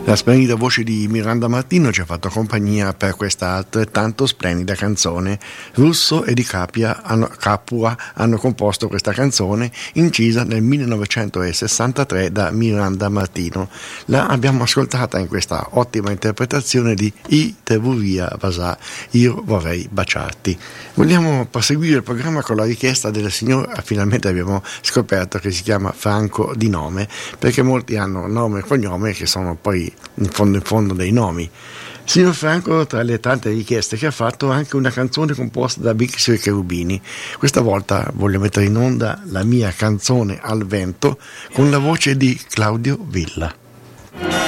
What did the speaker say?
La splendida voce di Miranda Martino ci ha fatto compagnia per questa altrettanto splendida canzone. Russo e Di Capua hanno composto questa canzone, incisa nel 1963 da Miranda Martino. La abbiamo ascoltata in questa ottima interpretazione di I te volia basà, io vorrei baciarti. Vogliamo proseguire il programma con la richiesta del signor, finalmente abbiamo scoperto che si chiama Franco di nome, perché molti hanno nome e cognome che sono poi in fondo dei nomi. Signor Franco, tra le tante richieste che ha fatto, anche una canzone composta da Bixio e Cherubini. Questa volta voglio mettere in onda la mia canzone al vento con la voce di Claudio Villa.